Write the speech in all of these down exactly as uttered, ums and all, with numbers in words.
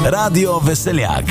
Radio Veseljak.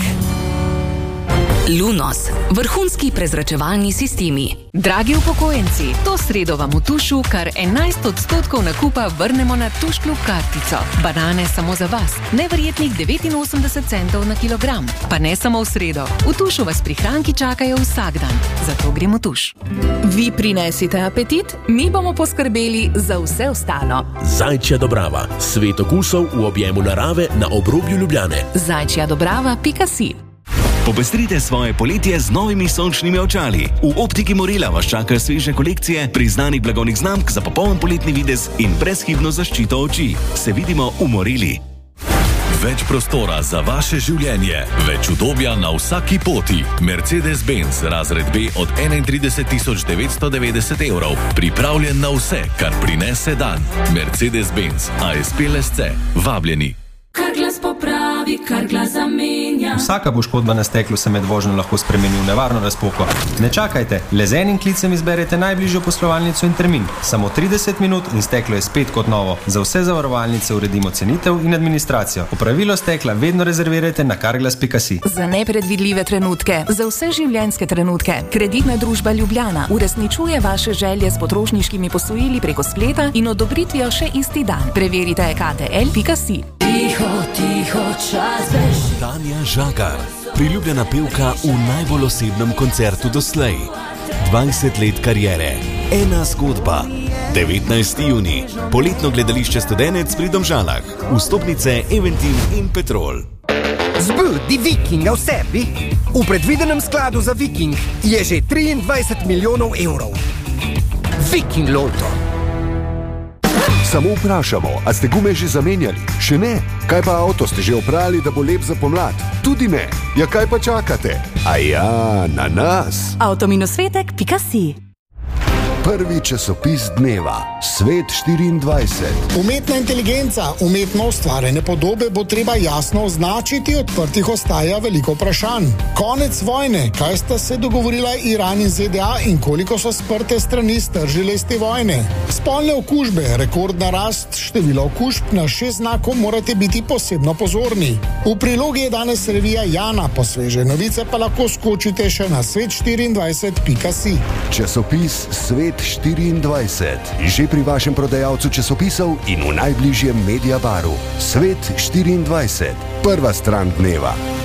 Lunos, vrhunski prezračevalni sistemi. Dragi upokojenci, to sredo vam v Tušu kar enajst odstotkov nakupa vrnemo na Tuš klub kartico. Banane samo za vas, neverjetnih devetinosemdeset centov na kilogram. Pa ne samo v sredo, v Tušu vas prihranki čakajo vsak dan, zato gremo v Tuš. Vi prinesite apetit, mi bomo poskrbeli za vse ostalo. Zajčja Dobrava, svet okusov v objemu narave na obrobju Ljubljane. zajčja dobrava pika si. Popestrite svoje poletje z novimi sončnimi očali. V Optiki Morela vas čakajo sveže kolekcije priznanih blagovnih znamk za popoln poletni videz in brezhibno zaščito oči. Se vidimo v Moreli. Več prostora za vaše življenje, več udobja na vsaki poti. Mercedes-Benz razred B od enaintrideset tisoč devetsto devetdeset evrov. Pripravljen na vse, kar prinese dan. Mercedes-Benz A S P L S C. Vabljeni. Carglass popravi, Carglass zamenja. Vsaka poškodba na steklu se med vožnjo lahko spremeni v nevarno razpoko. Ne čakajte, le z enim klicem izberete najbližjo poslovalnico in termin. Samo trideset minut in steklo je spet kot novo. Za vse zavarovalnice uredimo cenitev in administracijo. Opravilo stekla vedno rezervirajte na carglass pika si. Za nepredvidljive trenutke, za vse življenjske trenutke, Kreditna družba Ljubljana uresničuje vaše želje s potrošniškimi posojili preko spleta in odobritvijo še isti dan. Preverite k t l pika si. Tiho, tiho, čas bež. Tanja Žagar, priljubljena pevka v najbolj osebnem koncertu doslej. dvajset let kariere, ena zgodba. devetnajsti junij, poletno gledališče Studenec pri Domžalah. Vstopnice Eventim in Petrol. Zbudi Vikinga v sebi. V predvidenem skladu za Viking je že triindvajset milijonov evrov. Viking Lotto. Samo vprašamo, a ste gume že zamenjali? Še ne? Kaj pa avto ste že oprali, da bo lep za pomlad? Tudi ne. Ja, kaj pa čakate? A ja, na nas. avto svetek pika si. Prvi časopis dneva, Svet štiriindvajset. Umetna inteligenca, umetno ustvarjene podobe bo treba jasno označiti, odprtih ostaja veliko vprašanj. Konec vojne, kaj sta se dogovorila Iran in Z D A in koliko so sprte strani stržile iz te vojne. Spolne okužbe, rekordna rast števila okužb, na šest znakov morate biti posebno pozorni. V prilogi je danes revija Jana, po sveže novice pa lahko skočite še na svet štiriindvajset pika si. Časopis Svet štiriindvajset. Že pri vašem prodajalcu časopisov in v najbližjem Mediabaru. Svet štiriindvajset. Prva stran dneva.